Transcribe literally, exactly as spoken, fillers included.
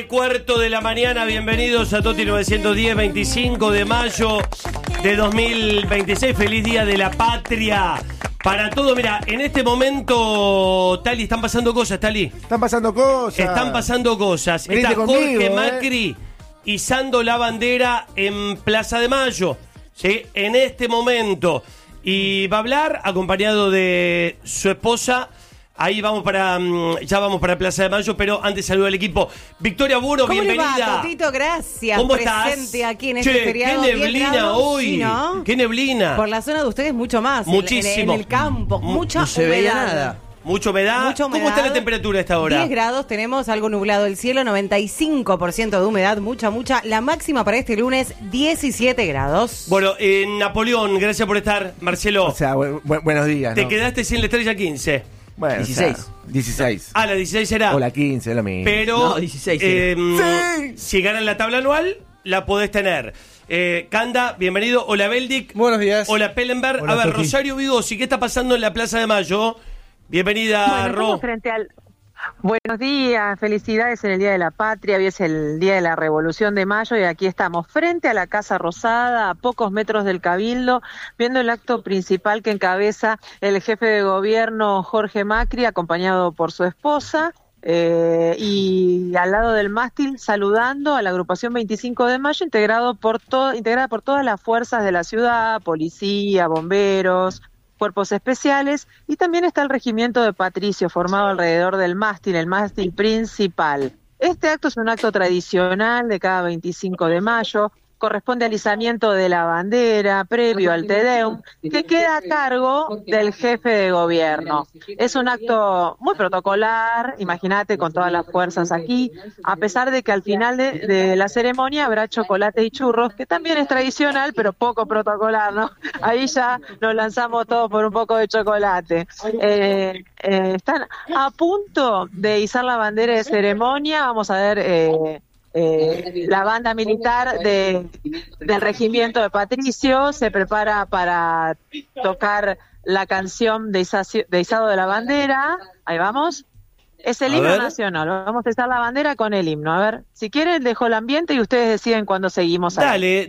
y cuarto de la mañana, bienvenidos a Toti novecientos diez, veinticinco de mayo de dos mil veintiséis. Feliz Día de la Patria para todo. Mira, en este momento, Tali, están pasando cosas, Tali. Están pasando cosas. Están pasando cosas. Venite Está conmigo, Jorge eh. Macri izando la bandera en Plaza de Mayo, ¿sí? En este momento. Y va a hablar acompañado de su esposa. Ahí vamos para, ya vamos para Plaza de Mayo, pero antes saludo al equipo. Victoria Buro, ¿Cómo bienvenida. le va, Totito? Gracias. ¿Cómo Presente estás? aquí en este Che, feriado. qué neblina diez grados, hoy. ¿sí, no? Qué neblina. Por la zona de ustedes mucho más. en- Muchísimo. En, el campo, M- mucha no se humedad. veía nada. Mucha humedad. Mucha ¿Cómo humedad. está la temperatura a esta hora? diez grados, tenemos algo nublado el cielo, noventa y cinco por ciento de humedad, mucha, mucha. La máxima para este lunes, diecisiete grados. Bueno, eh, Napoleón, gracias por estar, Marcelo. O sea, bu- bu- buenos días, Te ¿no? quedaste sin la estrella quince. Bueno, dieciséis. o sea, dieciséis. Ah, la dieciséis será. O la quince, es lo mismo. Pero No, dieciséis, eh, sí. si ganan la tabla anual, la podés tener. Eh, Canda, bienvenido. Hola, Beldic. Buenos días. Hola, Pellenberg. Hola, A ver, Toti. Rosario Vigosi, ¿qué está pasando en la Plaza de Mayo? Bienvenida, Bueno, Ro. estamos frente al... Buenos días, felicidades en el Día de la Patria, hoy es el Día de la Revolución de Mayo y aquí estamos frente a la Casa Rosada, a pocos metros del Cabildo, viendo el acto principal que encabeza el jefe de gobierno Jorge Macri, acompañado por su esposa, eh, y al lado del mástil saludando a la agrupación veinticinco de mayo, integrado por to- integrada por todas las fuerzas de la ciudad, policía, bomberos, cuerpos especiales, y también está el regimiento de Patricio formado alrededor del mástil, el mástil principal. Este acto es un acto tradicional de cada veinticinco de mayo, corresponde al izamiento de la bandera previo al Te Deum, que queda a cargo del jefe de gobierno. Es un acto muy protocolar, imagínate, con todas las fuerzas aquí, a pesar de que al final de, de la ceremonia habrá chocolate y churros, que también es tradicional, pero poco protocolar, ¿no? Ahí ya nos lanzamos todos por un poco de chocolate. Eh, eh, están a punto de izar la bandera de ceremonia, vamos a ver... Eh, Eh, la banda militar de, del regimiento de Patricio se prepara para tocar la canción de, izacio, de izado de la bandera. Ahí vamos. Es el A himno ver. nacional. Vamos a izar la bandera con el himno. A ver, si quieren dejo el ambiente y ustedes deciden cuándo seguimos. ahí. Dale,